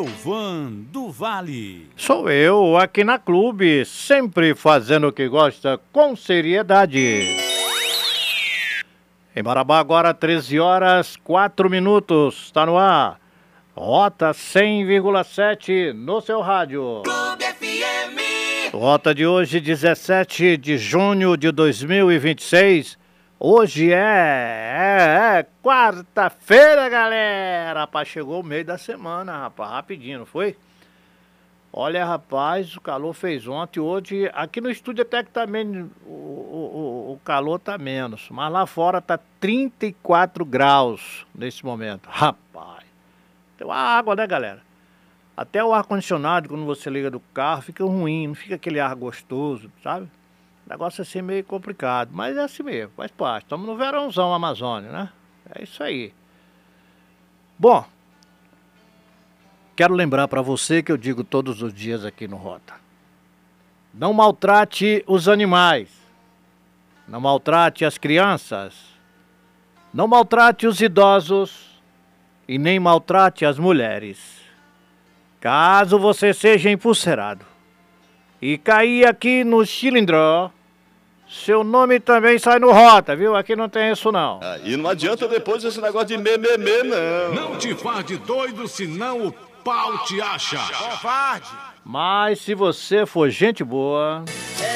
Elvan do Vale. Sou eu, aqui na Clube, sempre fazendo o que gosta com seriedade. Em Marabá agora 13 horas 4 minutos, está no ar. Rota 100,7 no seu rádio. Clube FM. Rota de hoje, 17 de junho de 2026. Hoje é quarta-feira, galera. Rapaz, chegou o meio da semana, rapaz, rapidinho, não foi? Olha, rapaz, o calor fez ontem, hoje, aqui no estúdio até que também o calor tá menos, mas lá fora tá 34 graus nesse momento, rapaz. Tem uma água, né, galera? Até o ar-condicionado, quando você liga do carro, fica ruim, não fica aquele ar gostoso, sabe? O negócio é assim meio complicado, mas é assim mesmo, faz parte. Estamos no verãozão Amazônia, né? É isso aí. Bom, quero lembrar para você que eu digo todos os dias aqui no Rota. Não maltrate os animais. Não maltrate as crianças. Não maltrate os idosos. E nem maltrate as mulheres. Caso você seja empulcerado e cair aqui no cilindró, seu nome também sai no Rota, viu? Aqui não tem isso não. E não adianta depois esse negócio de mememê, não. Não te faz de doido, senão o pau te acha. Covarde. Mas se você for gente boa...